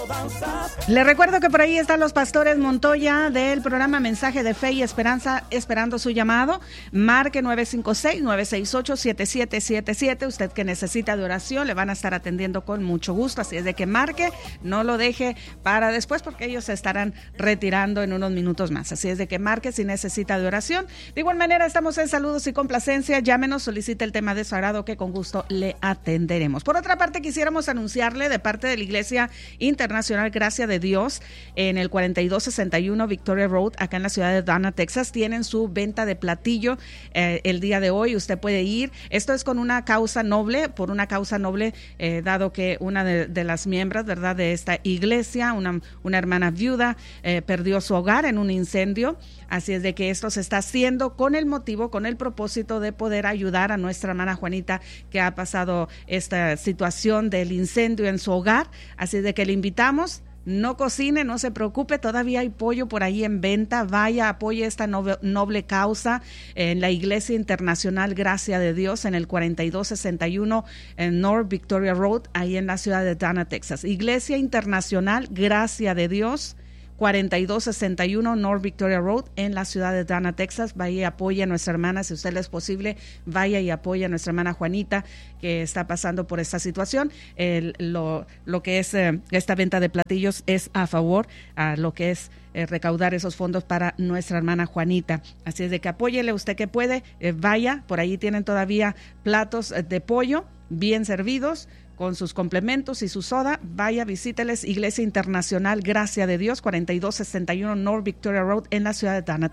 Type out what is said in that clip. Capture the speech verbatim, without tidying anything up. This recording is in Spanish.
Les recuerdo que por ahí están los pastores Montoya del programa Mensaje de Fe y Esperanza, esperando su llamado. Marque nueve cinco seis, nueve seis ocho, siete siete siete siete. Usted que necesita de oración, le van a estar atendiendo con mucho gusto. Así es de que marque, no lo deje para después, porque ellos se estarán retirando en unos minutos más. Así es de que marque si necesita de oración. De igual manera, estamos en saludos y complacencia. Llámenos, solicite el tema de su agrado, que con gusto le atenderemos. Por otra parte, quisiéramos anunciarle de parte de la Iglesia Internacional Gracia de Dios, en el cuarenta y dos sesenta y uno Victoria Road, acá en la ciudad de Dana, Texas, tienen su venta de platillo eh, el día de hoy. Usted puede ir. Esto es con una causa noble, por una causa noble, eh, dado que una de, de las miembros, ¿verdad?, de esta iglesia, una, una hermana viuda, eh, perdió su hogar en un incendio. Así es de que esto se está haciendo con el motivo, con el propósito de poder ayudar a nuestra hermana Juanita, que ha pasado esta situación del incendio en su hogar. Así es de que le invitamos. No cocine, no se preocupe, todavía hay pollo por ahí en venta. Vaya, apoye esta noble, noble causa en la Iglesia Internacional Gracia de Dios, en el cuarenta y dos sesenta y uno en North Victoria Road, ahí en la ciudad de Dana, Texas. Iglesia Internacional Gracia de Dios, cuarenta y dos sesenta y uno North Victoria Road, en la ciudad de Dana, Texas. Vaya y apoye a nuestra hermana, si usted le es posible, vaya y apoye a nuestra hermana Juanita, que está pasando por esta situación. El, lo, lo que es eh, esta venta de platillos es a favor a lo que es eh, recaudar esos fondos para nuestra hermana Juanita. Así es de que apóyele usted que puede, eh, vaya, por ahí tienen todavía platos eh, de pollo bien servidos, con sus complementos y su soda. Vaya, visíteles. Iglesia Internacional Gracia de Dios, cuarenta y dos sesenta y uno North Victoria Road, en la ciudad de Dana.